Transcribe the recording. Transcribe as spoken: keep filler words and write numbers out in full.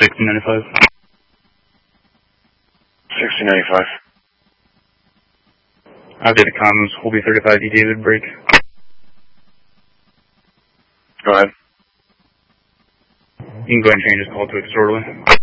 sixty ninety-five. sixty ninety-five. Outdated comms, Holby thirty-five, E David, break. Go ahead. You can go ahead and change his call to disorderly.